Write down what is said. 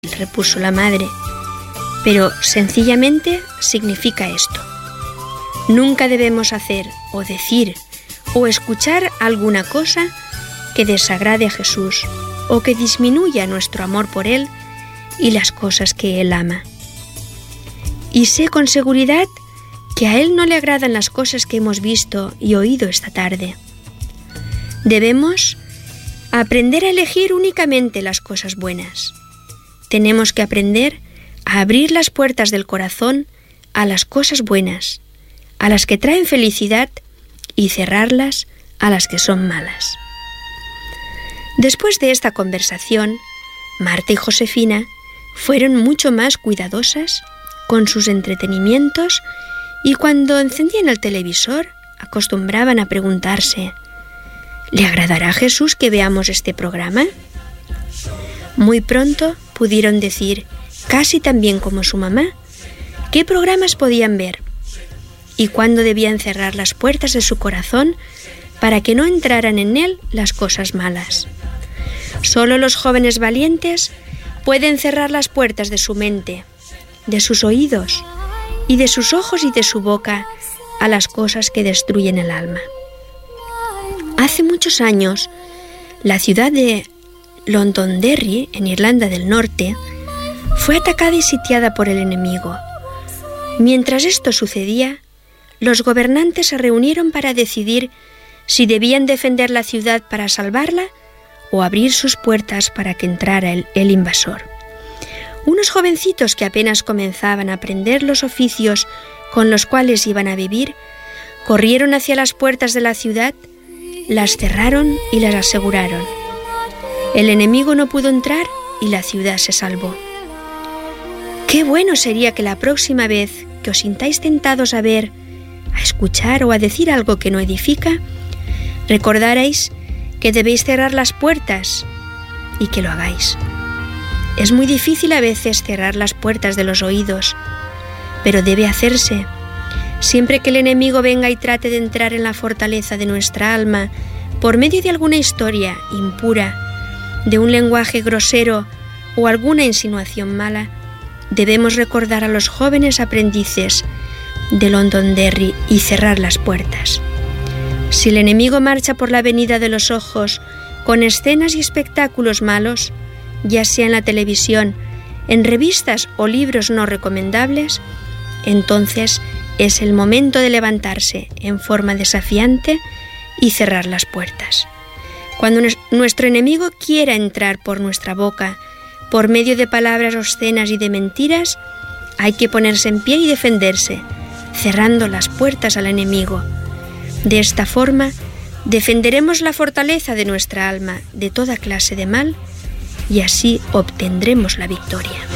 repuso la madre, pero sencillamente significa esto. Nunca debemos hacer o decir o escuchar alguna cosa que desagrade a Jesús o que disminuya nuestro amor por Él y las cosas que Él ama. Y sé con seguridad que a Él no le agradan las cosas que hemos visto y oído esta tarde. Debemos aprender a elegir únicamente las cosas buenas. Tenemos que aprender a abrir las puertas del corazón a las cosas buenas, a las que traen felicidad, y cerrarlas a las que son malas. Después de esta conversación, Marta y Josefina fueron mucho más cuidadosas con sus entretenimientos y cuando encendían el televisor acostumbraban a preguntarse: ¿le agradará a Jesús que veamos este programa? Muy pronto pudieron decir, casi tan bien como su mamá, qué programas podían ver y cuándo debían cerrar las puertas de su corazón para que no entraran en él las cosas malas. Solo los jóvenes valientes pueden cerrar las puertas de su mente, de sus oídos y de sus ojos y de su boca a las cosas que destruyen el alma. Hace muchos años, la ciudad de Londonderry, en Irlanda del Norte, fue atacada y sitiada por el enemigo. Mientras esto sucedía, los gobernantes se reunieron para decidir si debían defender la ciudad para salvarla o abrir sus puertas para que entrara el invasor. Unos jovencitos que apenas comenzaban a aprender los oficios con los cuales iban a vivir, corrieron hacia las puertas de la ciudad, las cerraron y las aseguraron. El enemigo no pudo entrar y la ciudad se salvó. Qué bueno sería que la próxima vez que os sintáis tentados a ver, a escuchar o a decir algo que no edifica, recordaréis que debéis cerrar las puertas y que lo hagáis. Es muy difícil a veces cerrar las puertas de los oídos, pero debe hacerse. Siempre que el enemigo venga y trate de entrar en la fortaleza de nuestra alma por medio de alguna historia impura, de un lenguaje grosero o alguna insinuación mala, debemos recordar a los jóvenes aprendices de Londonderry y cerrar las puertas. Si el enemigo marcha por la avenida de los ojos con escenas y espectáculos malos, ya sea en la televisión, en revistas o libros no recomendables, entonces es el momento de levantarse en forma desafiante y cerrar las puertas. Cuando nuestro enemigo quiera entrar por nuestra boca, por medio de palabras obscenas y de mentiras, hay que ponerse en pie y defenderse, cerrando las puertas al enemigo. De esta forma, defenderemos la fortaleza de nuestra alma de toda clase de mal y así obtendremos la victoria.